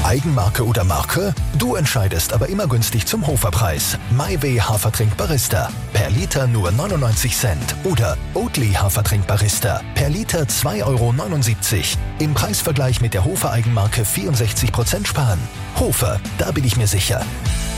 Eigenmarke oder Marke? Du entscheidest, aber immer günstig zum Hofer-Preis. MyWay Hafertrink Barista. Per Liter nur 99 Cent. Oder Oatly Hafertrink Barista. Per Liter 2,79 €. Im Preisvergleich mit der Hofer Eigenmarke 64% sparen. Hofer, da bin ich mir sicher.